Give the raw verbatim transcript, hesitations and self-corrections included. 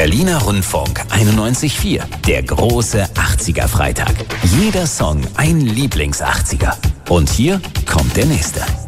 Berliner Rundfunk einundneunzig Komma vier. Der große achtziger Freitag. Jeder Song ein Lieblings-achtziger. Und hier kommt der nächste.